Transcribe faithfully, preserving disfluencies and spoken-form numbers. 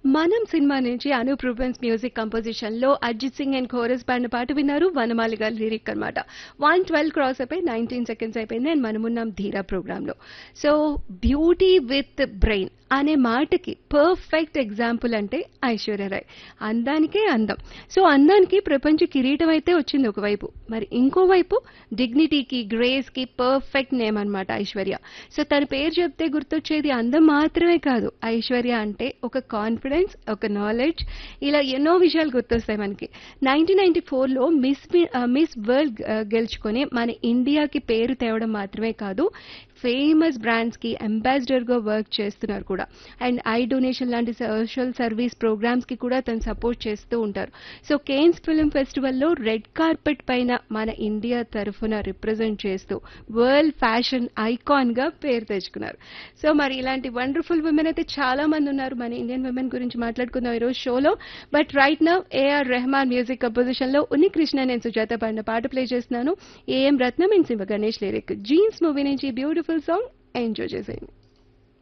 మనం సినిమా నుంచి Anoop Rubens music composition లో అర్జిత్ సింగ్ అండ్ కోరస్ పాడిన పాట విన్నారు. వనమాలి గారి లిరిక్ అనమాట. వన్ ట్వెల్వ్ క్రాస్ అయిపోయి నైన్టీన్ సెకండ్స్ అయిపోయింది అండ్ మనమున్నాం ధీరా ప్రోగ్రామ్ లో. సో బ్యూటీ విత్ బ్రెయిన్ అనే మాటకి పర్ఫెక్ట్ ఎగ్జాంపుల్ అంటే ఐశ్వర్యరాయ్. అందానికే అందం. సో అందానికి ప్రపంచ కిరీటం అయితే వచ్చింది ఒకవైపు, మరి ఇంకోవైపు డిగ్నిటీకి గ్రేస్ కి పర్ఫెక్ట్ నేమ్ అనమాట ఐశ్వర్య. సో తన పేరు చెప్తే గుర్తొచ్చేది అందం మాత్రమే కాదు, ఐశ్వర్య అంటే ఒక కాన్ఫిడెన్స్, ఒక నాలెడ్జ్, ఇలా ఎన్నో విషయాలు గుర్తొస్తాయి మనకి. నైన్టీన్ నైన్టీ ఫోర్ లో మిస్ మిస్ వరల్డ్ గెలుచుకొని మన ఇండియాకి పేరు తేవడం మాత్రమే కాదు, ఫేమస్ బ్రాండ్స్ కి అంబాసిడర్ గా వర్క్ చేస్తున్నారు కూడా. అండ్ ఐ డొనేషన్ లాంటి సోషల్ సర్వీస్ ప్రోగ్రామ్స్ కి కూడా తను సపోర్ట్ చేస్తూ ఉంటారు. సో కేన్స్ ఫిల్మ్ ఫెస్టివల్ లో రెడ్ కార్పెట్ పైన మన ఇండియా తరఫున రిప్రజెంట్ చేస్తూ వరల్డ్ ఫ్యాషన్ ఐకాన్ గా పేరు తెచ్చుకున్నారు. సో మరి ఇలాంటి వండర్ఫుల్ విమెన్ అయితే చాలా మంది ఉన్నారు. మన ఇండియన్ విమెన్ గురించి మాట్లాడుకుందాం ఈ రోజు షోలో. But right now AR Rahman music composition లో ఉన్ని కృష్ణ నేను సుజాత పాడిన పాట ప్లే చేస్తున్నాను. AM Ratnam and Shiva Ganesh lyric jeans movie నుంచి బ్యూటిఫుల్ సాంగ్ ఎంజాయ్ చేసేయండి.